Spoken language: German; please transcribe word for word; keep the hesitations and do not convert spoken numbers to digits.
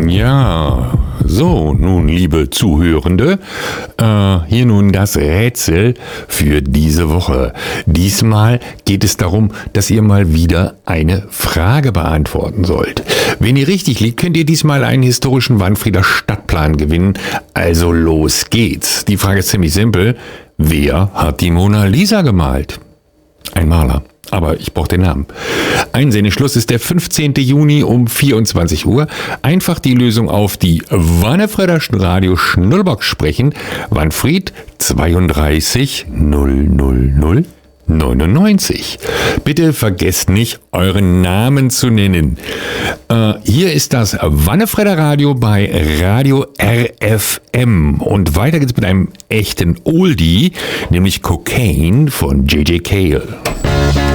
Ja, so, nun, liebe Zuhörende, äh, hier nun das Rätsel für diese Woche. Diesmal geht es darum, dass ihr mal wieder eine Frage beantworten sollt. Wenn ihr richtig liegt, könnt ihr diesmal einen historischen Wanfrieder Stadtplan gewinnen. Also los geht's. Die Frage ist ziemlich simpel. Wer hat die Mona Lisa gemalt? Ein Maler. Aber ich brauche den Namen. Einsendeschluss ist der fünfzehnten Juni um vierundzwanzig Uhr. Einfach die Lösung auf die Wanefrieder Radio Schnullerbox sprechen. Wanfried zweiunddreißig null null null neunundneunzig. Bitte vergesst nicht, euren Namen zu nennen. Äh, hier ist das Wanefrieder Radio bei Radio R F M. Und weiter geht's mit einem echten Oldie, nämlich Cocaine von J J Cale.